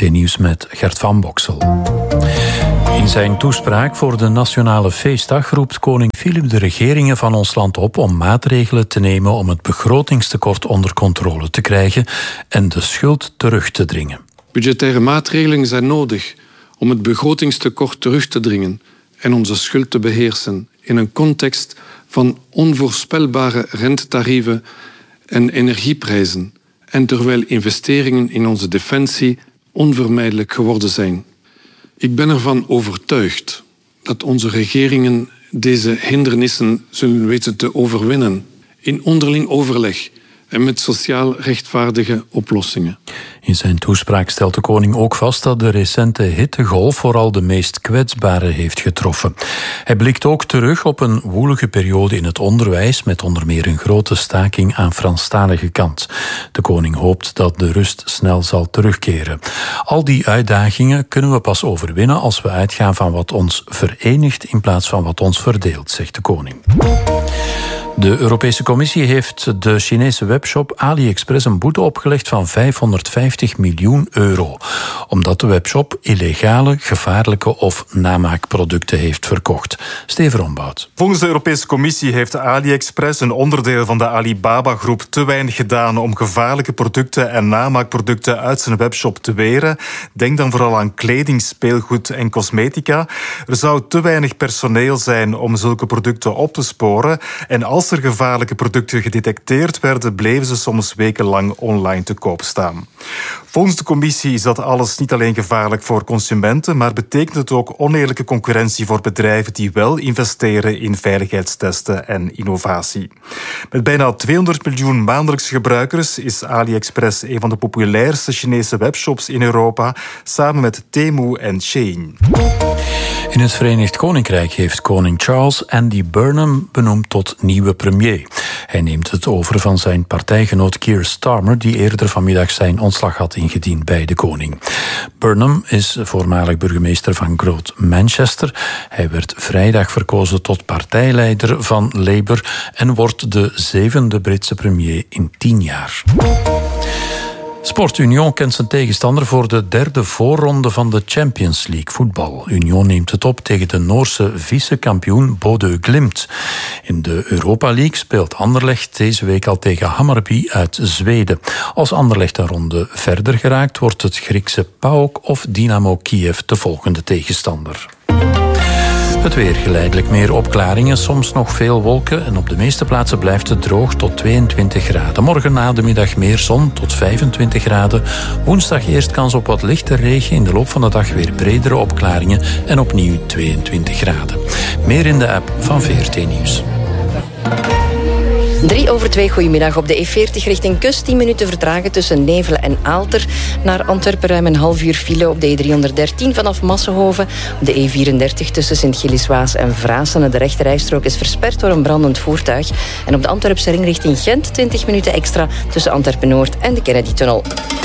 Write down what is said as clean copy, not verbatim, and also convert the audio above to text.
VRT Nieuws met Gert van Boksel. In zijn toespraak voor de Nationale Feestdag roept koning Filip de regeringen van ons land op om maatregelen te nemen om het begrotingstekort onder controle te krijgen en de schuld terug te dringen. Budgettaire maatregelen zijn nodig om het begrotingstekort terug te dringen en onze schuld te beheersen in een context van onvoorspelbare rentetarieven en energieprijzen en terwijl investeringen in onze defensie onvermijdelijk geworden zijn. Ik ben ervan overtuigd dat onze regeringen deze hindernissen zullen weten te overwinnen in onderling overleg en met sociaal rechtvaardige oplossingen. In zijn toespraak stelt de koning ook vast dat de recente hittegolf vooral de meest kwetsbaren heeft getroffen. Hij blikt ook terug op een woelige periode in het onderwijs met onder meer een grote staking aan Franstalige kant. De koning hoopt dat de rust snel zal terugkeren. Al die uitdagingen kunnen we pas overwinnen als we uitgaan van wat ons verenigt in plaats van wat ons verdeelt, zegt de koning. De Europese Commissie heeft de Chinese webshop AliExpress een boete opgelegd van €550 miljoen, omdat de webshop illegale, gevaarlijke of namaakproducten heeft verkocht. Steven Rombout. Volgens de Europese Commissie heeft AliExpress, een onderdeel van de Alibaba-groep, te weinig gedaan om gevaarlijke producten en namaakproducten uit zijn webshop te weren. Denk dan vooral aan kleding, speelgoed en cosmetica. Er zou te weinig personeel zijn om zulke producten op te sporen. En als er gevaarlijke producten gedetecteerd werden, bleven ze soms wekenlang online te koop staan. Volgens de commissie is dat alles niet alleen gevaarlijk voor consumenten, maar betekent het ook oneerlijke concurrentie voor bedrijven die wel investeren in veiligheidstesten en innovatie. Met bijna 200 miljoen maandelijkse gebruikers is AliExpress een van de populairste Chinese webshops in Europa, samen met Temu en Shein. In het Verenigd Koninkrijk heeft koning Charles Andy Burnham benoemd tot nieuwe premier. Hij neemt het over van zijn partijgenoot Keir Starmer, die eerder vanmiddag zijn ontslag had ingediend bij de koning. Burnham is voormalig burgemeester van Groot Manchester. Hij werd vrijdag verkozen tot partijleider van Labour en wordt de 7e Britse premier in 10 jaar. Sport Union kent zijn tegenstander voor de 3e voorronde van de Champions League voetbal. Union neemt het op tegen de Noorse vice-kampioen Bodø Glimt. In de Europa League speelt Anderlecht deze week al tegen Hammarby uit Zweden. Als Anderlecht een ronde verder geraakt, wordt het Griekse PAOK of Dynamo Kiev de volgende tegenstander. Het weer, geleidelijk meer opklaringen, soms nog veel wolken en op de meeste plaatsen blijft het droog tot 22 graden. Morgen na de middag meer zon tot 25 graden. Woensdag eerst kans op wat lichte regen, in de loop van de dag weer bredere opklaringen en opnieuw 22 graden. Meer in de app van VRT Nieuws. 3:03, goedemiddag. Op de E40 richting kust, 10 minuten vertragen tussen Nevelen en Aalter. Naar Antwerpen ruim een half uur file op de E313 vanaf Massenhoven. Op de E34 tussen Sint-Gilles-Waas en Vraassen. De rechterrijstrook is versperd door een brandend voertuig. En op de Antwerpse ring richting Gent 20 minuten extra tussen Antwerpen-Noord en de Kennedy-tunnel.